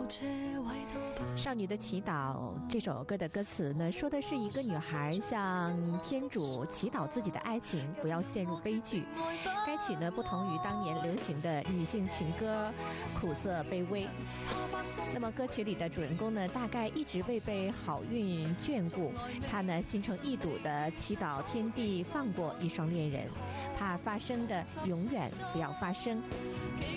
少女的祈祷这首歌的歌词呢，说的是一个女孩向天主祈祷自己的爱情不要陷入悲剧。该曲呢不同于当年流行的女性情歌苦涩卑微。那么歌曲里的主人公呢，大概一直未被好运眷顾，她呢心诚意笃地祈祷天地放过一双恋人，怕发生的永远不要发生。